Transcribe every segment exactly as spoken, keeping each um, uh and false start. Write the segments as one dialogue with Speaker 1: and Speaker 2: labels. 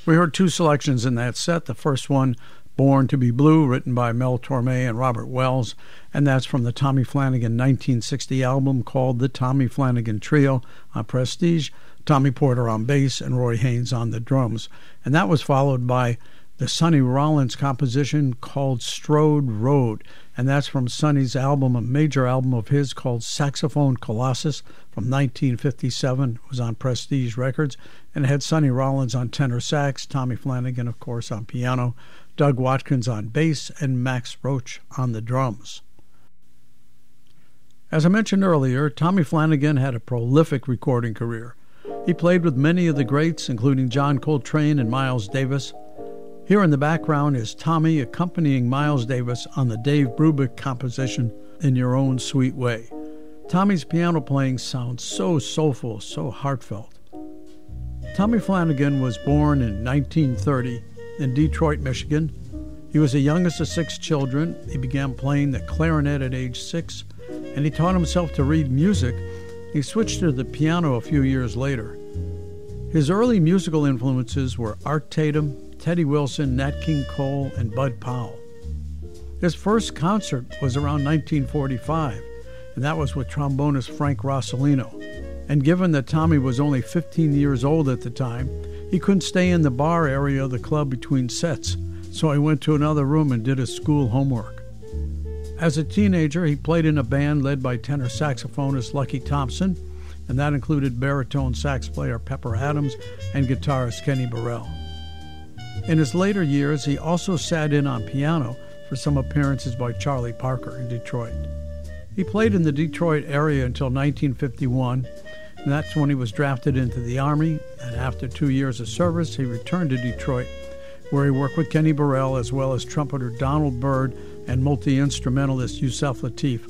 Speaker 1: We heard two selections in that set. The first one, Born to Be Blue, written by Mel Torme and Robert Wells, and that's from the Tommy Flanagan nineteen sixty album called The Tommy Flanagan Trio on Prestige, Tommy Porter on bass and Roy Haynes on the drums. And that was followed by the Sonny Rollins composition called Strode Road, and that's from Sonny's album, a major album of his called Saxophone Colossus from nineteen fifty-seven. It was on Prestige Records, and it had Sonny Rollins on tenor sax, Tommy Flanagan, of course, on piano, Doug Watkins on bass, and Max Roach on the drums. As I mentioned earlier, Tommy Flanagan had a prolific recording career. He played with many of the greats, including John Coltrane and Miles Davis. Here in the background is Tommy accompanying Miles Davis on the Dave Brubeck composition, In Your Own Sweet Way. Tommy's piano playing sounds so soulful, so heartfelt. Tommy Flanagan was born in nineteen thirty in Detroit, Michigan. He was the youngest of six children. He began playing the clarinet at age six, and he taught himself to read music. He switched to the piano a few years later. His early musical influences were Art Tatum, Teddy Wilson, Nat King Cole, and Bud Powell. His first concert was around nineteen forty-five, and that was with trombonist Frank Rossellino. And given that Tommy was only fifteen years old at the time, he couldn't stay in the bar area of the club between sets, so he went to another room and did his school homework. As a teenager, he played in a band led by tenor saxophonist Lucky Thompson, and that included baritone sax player Pepper Adams and guitarist Kenny Burrell. In his later years, he also sat in on piano for some appearances by Charlie Parker in Detroit. He played in the Detroit area until nineteen fifty-one, and that's when he was drafted into the Army, and after two years of service, he returned to Detroit, where he worked with Kenny Burrell as well as trumpeter Donald Byrd and multi-instrumentalist Yusef Lateef.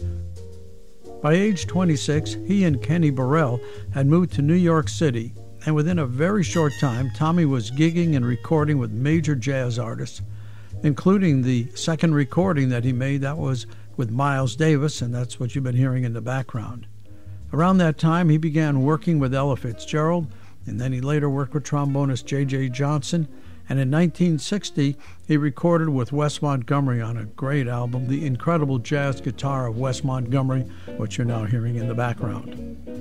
Speaker 1: By age twenty-six, he and Kenny Burrell had moved to New York City, and within a very short time, Tommy was gigging and recording with major jazz artists, including the second recording that he made that was with Miles Davis, and that's what you've been hearing in the background. Around that time, he began working with Ella Fitzgerald, and then he later worked with trombonist J J Johnson, and in nineteen sixty, he recorded with Wes Montgomery on a great album, The Incredible Jazz Guitar of Wes Montgomery, which you're now hearing in the background.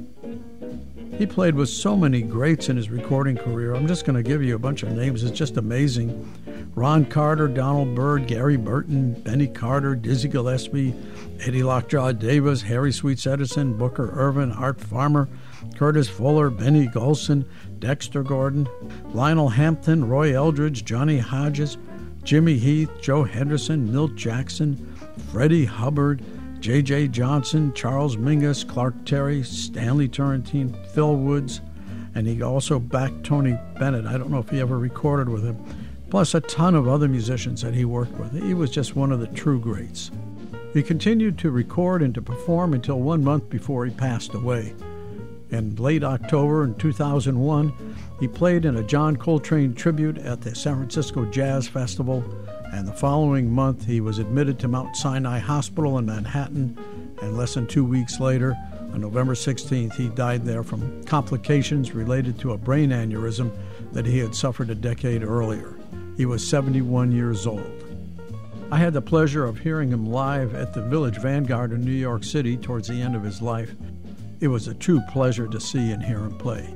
Speaker 1: He played with so many greats in his recording career. I'm just going to give you a bunch of names. It's just amazing. Ron Carter, Donald Byrd, Gary Burton, Benny Carter, Dizzy Gillespie, Eddie Lockjaw Davis, Harry Sweets Edison, Booker Ervin, Art Farmer, Curtis Fuller, Benny Golson, Dexter Gordon, Lionel Hampton, Roy Eldridge, Johnny Hodges, Jimmy Heath, Joe Henderson, Milt Jackson, Freddie Hubbard, J J Johnson, Charles Mingus, Clark Terry, Stanley Turrentine, Phil Woods, and he also backed Tony Bennett. I don't know if he ever recorded with him, plus a ton of other musicians that he worked with. He was just one of the true greats. He continued to record and to perform until one month before he passed away. In late October in two thousand one, he played in a John Coltrane tribute at the San Francisco Jazz Festival, and the following month he was admitted to Mount Sinai Hospital in Manhattan, and less than two weeks later, on November sixteenth, he died there from complications related to a brain aneurysm that he had suffered a decade earlier. He was seventy-one years old. I had the pleasure of hearing him live at the Village Vanguard in New York City towards the end of his life. It was a true pleasure to see and hear him play.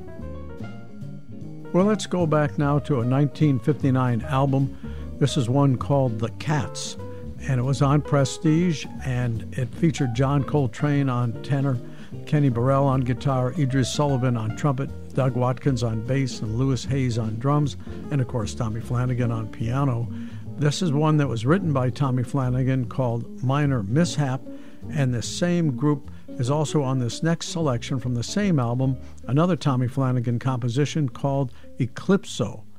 Speaker 1: Well, let's go back now to a nineteen fifty-nine album. This is one called The Cats, and it was on Prestige, and it featured John Coltrane on tenor, Kenny Burrell on guitar, Idris Sullivan on trumpet, Doug Watkins on bass, and Lewis Hayes on drums, and of course Tommy Flanagan on piano. This is one that was written by Tommy Flanagan called Minor Mishap, and the same group is also on this next selection from the same album, another Tommy Flanagan composition called Eclipso.